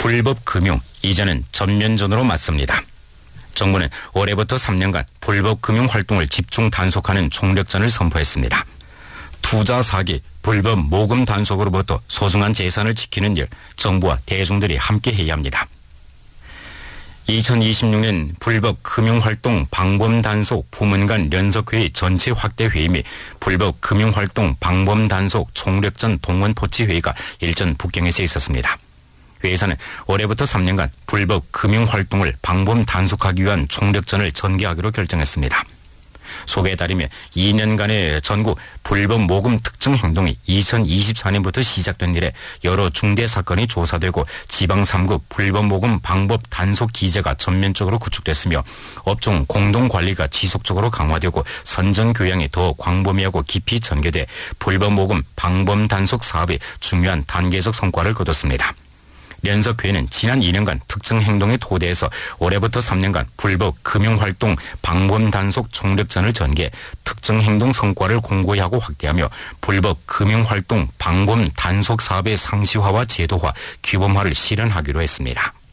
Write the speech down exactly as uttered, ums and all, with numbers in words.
불법 금융, 이제는 전면전으로 맞섭니다. 정부는 올해부터 삼 년간 불법 금융 활동을 집중 단속하는 총력전을 선포했습니다. 투자 사기, 불법 모금 단속으로부터 소중한 재산을 지키는 일, 정부와 대중들이 함께 해야 합니다. 이천이십육 년 불법 금융활동 방범 단속 부문 간 연석회의 전체 확대 회의 및 불법 금융활동 방범 단속 총력전 동원 포치 회의가 일전 북경에서 있었습니다. 회의에서는 올해부터 삼 년간 불법 금융활동을 방범 단속하기 위한 총력전을 전개하기로 결정했습니다. 소개에 따르면 이 년간의 전국 불법 모금 특정 행동이 이천이십사 년부터 시작된 이래 여러 중대 사건이 조사되고 지방 삼 급 불법 모금 방법 단속 기제가 전면적으로 구축됐으며 업종 공동관리가 지속적으로 강화되고 선정 교양이 더 광범위하고 깊이 전개돼 불법 모금 방법 단속 사업이 중요한 단계적 성과를 거뒀습니다. 연석회의는 지난 이 년간 특정 행동의 토대에서 올해부터 삼 년간 불법 금융활동 방범 단속 총력전을 전개 특정 행동 성과를 공고히 하고 확대하며 불법 금융활동 방범 단속 사업의 상시화와 제도화, 규범화를 실현하기로 했습니다.